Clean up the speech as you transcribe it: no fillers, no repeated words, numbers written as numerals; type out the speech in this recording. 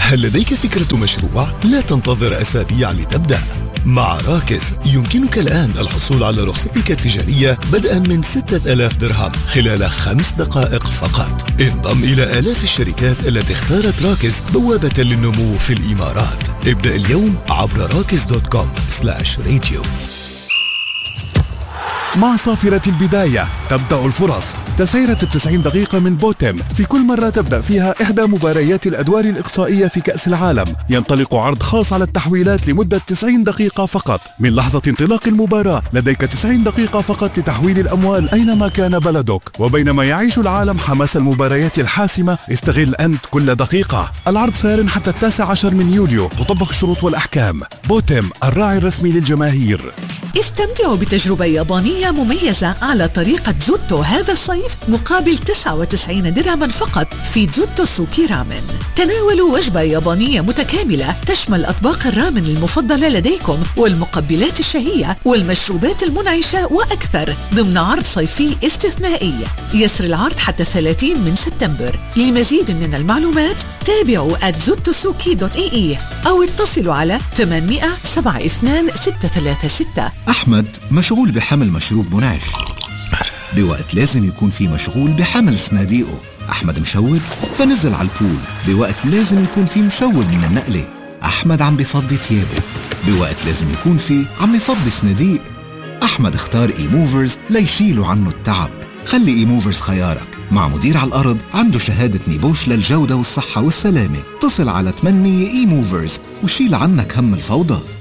هل لديك فكرة مشروع؟ لا تنتظر أسابيع لتبدأ. مع راكز يمكنك الآن الحصول على رخصتك التجارية بدءا من 6000 درهم خلال 5 دقائق فقط. انضم إلى آلاف الشركات التي اختارت راكز بوابة للنمو في الإمارات. ابدأ اليوم عبر rakis.com/radio. مع صافرة البداية تبدأ الفرص. تسعيرة 90 دقيقة من بوتم، في كل مرة تبدأ فيها إحدى مباريات الأدوار الإقصائية في كأس العالم. ينطلق عرض خاص على التحويلات لمدة 90 دقيقة فقط. من لحظة انطلاق المباراة لديك 90 دقيقة فقط لتحويل الأموال أينما كان بلدك. وبينما يعيش العالم حماس المباريات الحاسمة، استغل أنت كل دقيقة. العرض سار حتى 19 من يوليو. تطبق الشروط والأحكام. بوتم، الراعي الرسمي للجماهير. استمتعوا بتجربة يابانية مميزة على طريقة زوتو هذا الصيف مقابل 99 درهما فقط في زوتو سوكي رامن. تناولوا وجبة يابانية متكاملة تشمل أطباق الرامن المفضلة لديكم والمقبلات الشهية والمشروبات المنعشة وأكثر ضمن عرض صيفي استثنائي. يسر العرض حتى 30 من سبتمبر. لمزيد من المعلومات تابعوا @zotosuki.ae أو اتصلوا على 800-72-636. أحمد مشغول بحمل مشروب منعش، بوقت لازم يكون في مشغول بحمل صناديقه. أحمد مشوب فنزل على البول، بوقت لازم يكون في مشوب من النقلة. أحمد عم بفضي ثيابه، بوقت لازم يكون في عم يفضي صناديق. أحمد اختار إيموفرز ليشيلوا عنه التعب. خلي إيموفرز خيارك، مع مدير على الأرض عنده شهادة نيبوش للجودة والصحة والسلامة. اتصل على 800 إيموفرز وشيل عنك هم الفوضى.